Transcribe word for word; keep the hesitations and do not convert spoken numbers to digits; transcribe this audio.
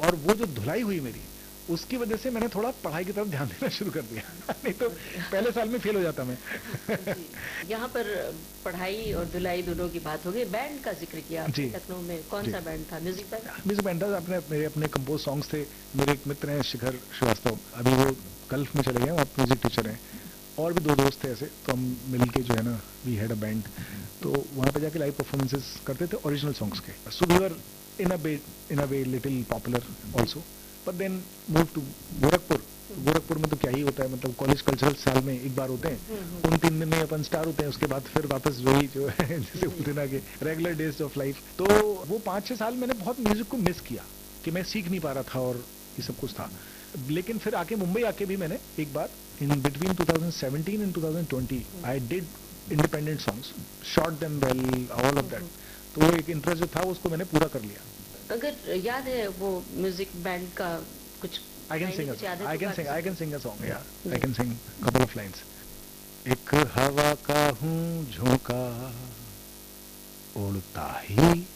और वो जो धुलाई हुई मेरी, उसकी वजह से मैंने थोड़ा पढ़ाई की तरफ ध्यान देना शुरू कर दिया। नहीं तो पहले साल में फेल हो जाता मैं। यहाँ पर पढ़ाई और धुलाई दोनों की बात हो गई। बैंड का जिक्र किया आपने, लखनऊ में कौन सा बैंड था? Music band? म्यूजिक बैंड था, अपने मेरे अपने कंपोज सॉन्ग्स थे। मेरे एक मित्र हैं शिखर श्रीवास्तव, अभी वो गल्फ में चले गए, वो म्यूजिक टीचर हैं। और भी दो दोस्त थे ऐसे, तो हम मिल के जो है ना, वी हैड अ बैंड। तो वहाँ पे जाके लाइव परफॉर्मेंसेस करते थे ओरिजिनल सॉन्ग्स के। So we were in a way in a way little popular also, but then move to Gorakhpur. Gorakhpur में तो क्या ही होता है, मतलब कॉलेज कल्चरल साल में एक बार होते हैं, उन तीन दिन में अपन स्टार होते हैं, उसके बाद फिर वापस वही जो है जैसे बोलते ना कि रेगुलर डेज ऑफ लाइफ। तो वो पाँच छः साल मैंने बहुत म्यूजिक को मिस किया कि मैं सीख नहीं पा रहा था और ये सब कुछ था। लेकिन फिर आके मुंबई आके भी मैंने एक बार in between twenty seventeen and twenty twenty I did independent songs, shot them well, all of that. तो वो एक इंटरेस्ट जो था उसको मैंने पूरा कर लिया। अगर याद है वो म्यूजिक बैंड का कुछ? I can sing a song. I can sing. I can sing a song. Yeah, I can sing couple of lines. एक हवा का हूँ झोंका, उड़ता ही